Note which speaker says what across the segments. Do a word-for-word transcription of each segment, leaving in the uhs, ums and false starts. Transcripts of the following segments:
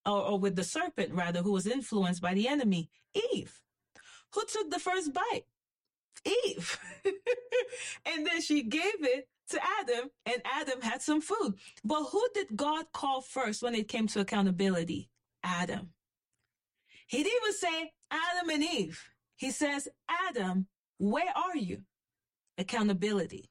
Speaker 1: or, or with the serpent, rather, who was influenced by the enemy? Eve. Who took the first bite? Eve. And then she gave it to Adam, and Adam had some food. But who did God call first when it came to accountability? Adam. He didn't even say Adam and Eve. He says, Adam, where are you? Accountability.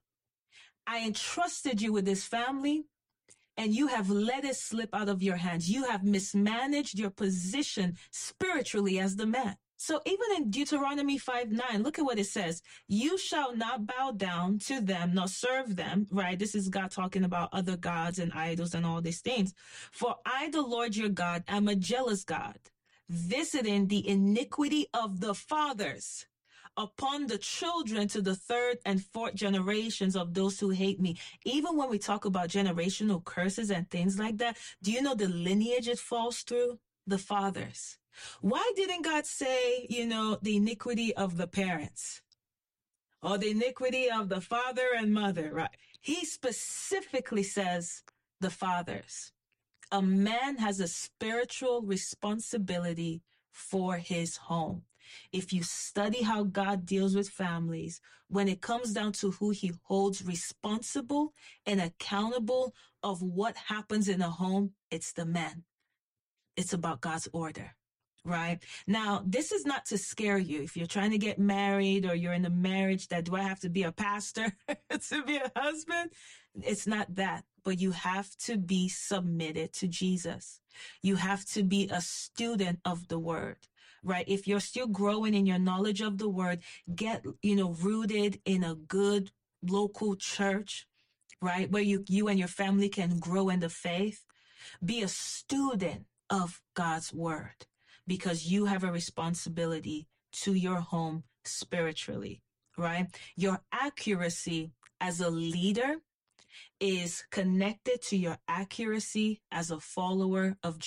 Speaker 1: I entrusted you with this family, and you have let it slip out of your hands. You have mismanaged your position spiritually as the man. So even in Deuteronomy five nine, look at what it says. You shall not bow down to them, nor serve them, right? This is God talking about other gods and idols and all these things. For I, the Lord your God, am a jealous God, visiting the iniquity of the fathers upon the children to the third and fourth generations of those who hate me. Even when we talk about generational curses and things like that, do you know the lineage it falls through? The fathers. Why didn't God say, you know, the iniquity of the parents or the iniquity of the father and mother, right? He specifically says the fathers. A man has a spiritual responsibility for his home. If you study how God deals with families, when it comes down to who he holds responsible and accountable of what happens in a home, it's the man. It's about God's order. Right? Now, this is not to scare you. If you're trying to get married or you're in a marriage that, do I have to be a pastor to be a husband? It's not that. But you have to be submitted to Jesus. You have to be a student of the word, right? If you're still growing in your knowledge of the word, get, you know, rooted in a good local church, right? Where you, you and your family can grow in the faith. Be a student of God's word, because you have a responsibility to your home spiritually, right? Your accuracy as a leader is connected to your accuracy as a follower of Jesus.